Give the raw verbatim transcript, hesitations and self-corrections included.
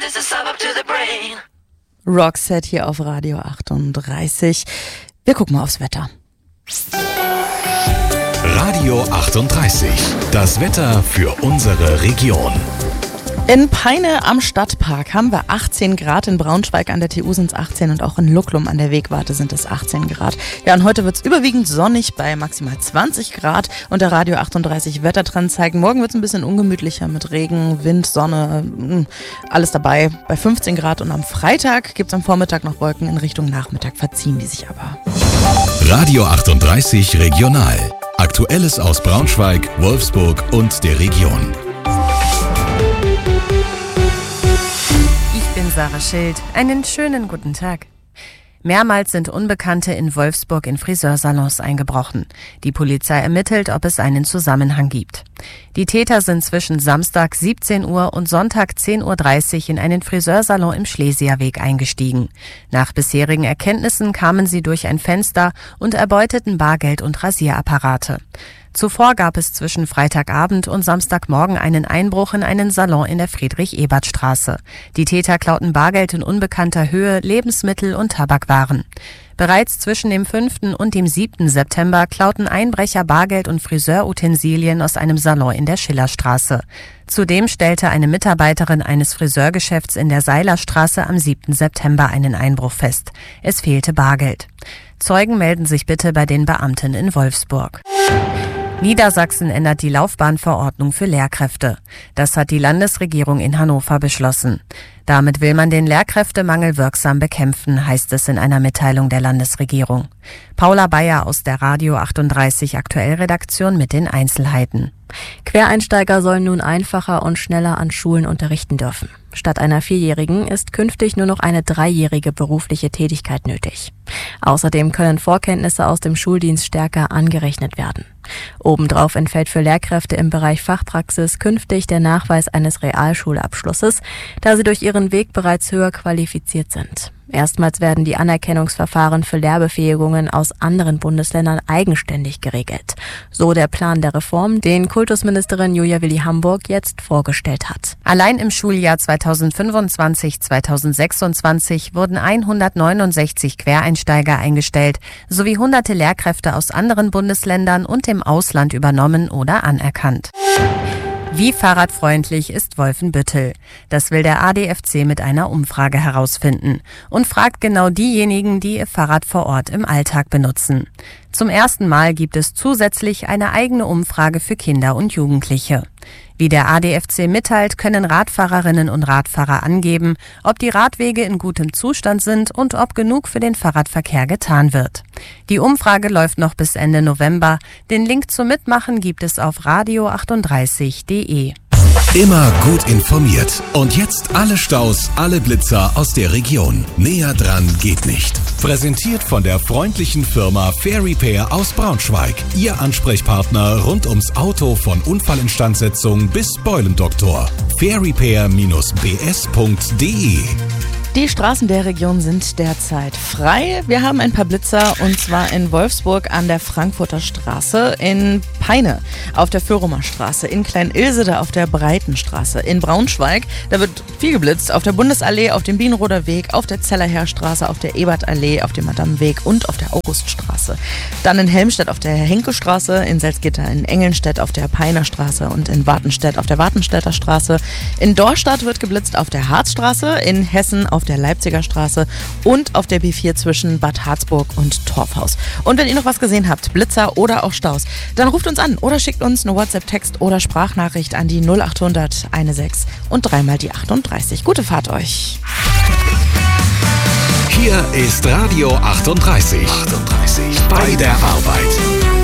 This is up to the brain. Roxette hier auf Radio achtunddreißig. Wir gucken mal aufs Wetter. Radio achtunddreißig. Das Wetter für unsere Region. In Peine am Stadtpark haben wir achtzehn Grad, in Braunschweig an der T U sind es achtzehn und auch in Lucklum an der Wegwarte sind es achtzehn Grad. Ja, und heute wird es überwiegend sonnig bei maximal zwanzig Grad und der Radio achtunddreißig Wettertrend zeigt, morgen wird es ein bisschen ungemütlicher mit Regen, Wind, Sonne, alles dabei bei fünfzehn Grad und am Freitag gibt es am Vormittag noch Wolken, in Richtung Nachmittag verziehen die sich aber. Radio achtunddreißig Regional. Aktuelles aus Braunschweig, Wolfsburg und der Region. Ich bin Sarah Schild. Einen schönen guten Tag. Mehrmals sind Unbekannte in Wolfsburg in Friseursalons eingebrochen. Die Polizei ermittelt, ob es einen Zusammenhang gibt. Die Täter sind zwischen Samstag siebzehn Uhr und Sonntag zehn Uhr dreißig in einen Friseursalon im Schlesierweg eingestiegen. Nach bisherigen Erkenntnissen kamen sie durch ein Fenster und erbeuteten Bargeld und Rasierapparate. Zuvor gab es zwischen Freitagabend und Samstagmorgen einen Einbruch in einen Salon in der Friedrich-Ebert-Straße. Die Täter klauten Bargeld in unbekannter Höhe, Lebensmittel und Tabakwaren. Bereits zwischen dem fünften und dem siebten September klauten Einbrecher Bargeld und Friseurutensilien aus einem Salon in der Schillerstraße. Zudem stellte eine Mitarbeiterin eines Friseurgeschäfts in der Seilerstraße am siebten September einen Einbruch fest. Es fehlte Bargeld. Zeugen melden sich bitte bei den Beamten in Wolfsburg. Niedersachsen ändert die Laufbahnverordnung für Lehrkräfte. Das hat die Landesregierung in Hannover beschlossen. Damit will man den Lehrkräftemangel wirksam bekämpfen, heißt es in einer Mitteilung der Landesregierung. Paula Bayer aus der Radio achtunddreißig Aktuellredaktion mit den Einzelheiten. Quereinsteiger sollen nun einfacher und schneller an Schulen unterrichten dürfen. Statt einer vierjährigen ist künftig nur noch eine dreijährige berufliche Tätigkeit nötig. Außerdem können Vorkenntnisse aus dem Schuldienst stärker angerechnet werden. Obendrauf entfällt für Lehrkräfte im Bereich Fachpraxis künftig der Nachweis eines Realschulabschlusses, da sie durch ihren Weg bereits höher qualifiziert sind. Erstmals werden die Anerkennungsverfahren für Lehrbefähigungen aus anderen Bundesländern eigenständig geregelt. So der Plan der Reform, den Kultusministerin Julia Willi-Hamburg jetzt vorgestellt hat. Allein im Schuljahr zweitausendfünfundzwanzig zweitausendsechsundzwanzig wurden hundertneunundsechzig Quereinsteiger eingestellt, sowie hunderte Lehrkräfte aus anderen Bundesländern und dem Ausland übernommen oder anerkannt. Wie fahrradfreundlich ist Wolfenbüttel? Das will der A D F C mit einer Umfrage herausfinden und fragt genau diejenigen, die ihr Fahrrad vor Ort im Alltag benutzen. Zum ersten Mal gibt es zusätzlich eine eigene Umfrage für Kinder und Jugendliche. Wie der A D F C mitteilt, können Radfahrerinnen und Radfahrer angeben, ob die Radwege in gutem Zustand sind und ob genug für den Fahrradverkehr getan wird. Die Umfrage läuft noch bis Ende November. Den Link zum Mitmachen gibt es auf radio achtunddreißig punkt de. Immer gut informiert. Und jetzt alle Staus, alle Blitzer aus der Region. Näher dran geht nicht. Präsentiert von der freundlichen Firma Fair Repair aus Braunschweig. Ihr Ansprechpartner rund ums Auto von Unfallinstandsetzung bis Beulendoktor. fair repair Bindestrich b s punkt de. Die Straßen der Region sind derzeit frei. Wir haben ein paar Blitzer und zwar in Wolfsburg an der Frankfurter Straße, in Peine auf der Föhrumer Straße, in Klein-Ilsede auf der Breitenstraße, in Braunschweig, da wird viel geblitzt, auf der Bundesallee, auf dem Bienenroder Weg, auf der Zellerherstraße, auf der Ebertallee, auf dem Madameweg und auf der Auguststraße. Dann in Helmstedt auf der Henkelstraße, in Salzgitter, in Engelnstedt auf der Peiner Straße und in Wartenstedt auf der Wartenstädter Straße. In Dorstadt wird geblitzt auf der Harzstraße, in Hessen auf der Leipziger Straße und auf der B vier zwischen Bad Harzburg und Torfhaus. Und wenn ihr noch was gesehen habt, Blitzer oder auch Staus, dann ruft uns an oder schickt uns eine WhatsApp-Text oder Sprachnachricht an die null achthundert sechzehn und dreimal die achtunddreißig. Gute Fahrt euch! Hier ist Radio achtunddreißig. achtunddreißig bei der Arbeit.